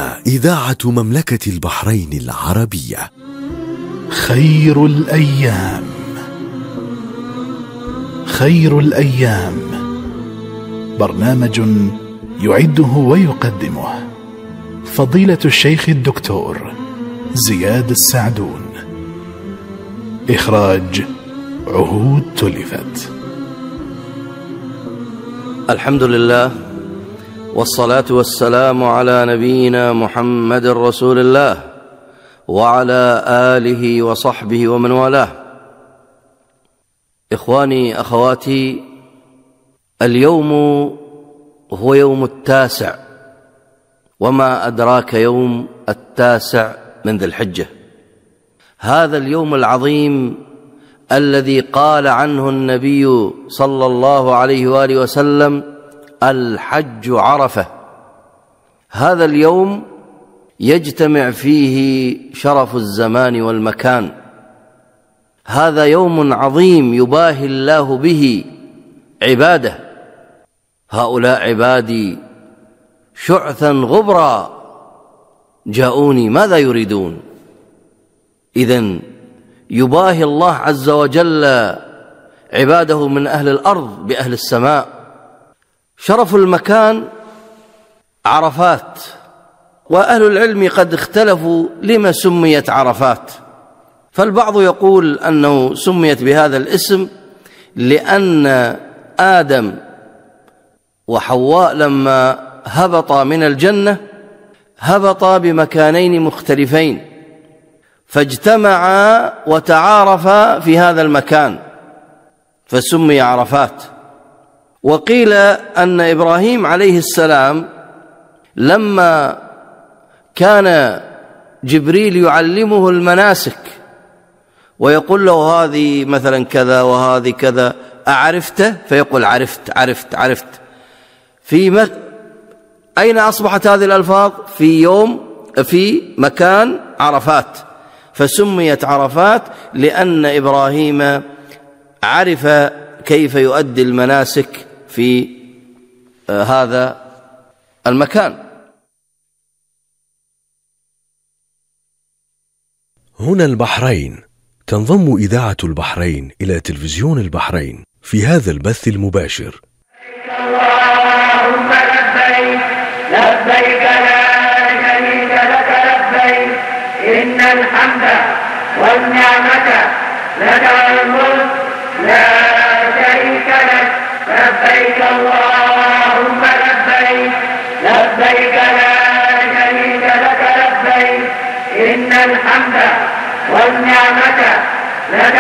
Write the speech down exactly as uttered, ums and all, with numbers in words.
هنا إذاعة مملكة البحرين العربية. خير الأيام، خير الأيام، برنامج يعده ويقدمه فضيلة الشيخ الدكتور زياد السعدون. إخراج عهود تلفت. الحمد لله والصلاة والسلام على نبينا محمد رسول الله وعلى آله وصحبه ومن والاه. إخواني أخواتي، اليوم هو يوم التاسع، وما أدراك يوم التاسع من ذي الحجة، هذا اليوم العظيم الذي قال عنه النبي صلى الله عليه وآله وسلم: الحج عرفة. هذا اليوم يجتمع فيه شرف الزمان والمكان، هذا يوم عظيم يباهي الله به عباده. هؤلاء عبادي شعثا غبرا جاءوني ماذا يريدون. إذن يباهي الله عز وجل عباده من أهل الأرض بأهل السماء. شرف المكان عرفات، وأهل العلم قد اختلفوا لما سميت عرفات، فالبعض يقول أنه سميت بهذا الاسم لأن آدم وحواء لما هبطا من الجنة هبطا بمكانين مختلفين، فاجتمعا وتعارفا في هذا المكان فسمي عرفات. وقيل أن إبراهيم عليه السلام لما كان جبريل يعلمه المناسك ويقول له هذه مثلا كذا وهذه كذا، أعرفته؟ فيقول عرفت عرفت عرفت. في م... أين أصبحت هذه الألفاظ؟ في يوم في مكان عرفات، فسميت عرفات لأن إبراهيم عرف كيف يؤدي المناسك في هذا المكان. هنا البحرين، تنضم إذاعة البحرين إلى تلفزيون البحرين في هذا البث المباشر. اللهم لبيك لبيك لا شريك لك لبيك إن الحمد والنعمة لك والملك لا شريك لك لبيك اللهم لبيك لبيك لا شريك لك لبيك إن الحمد والنعمة لك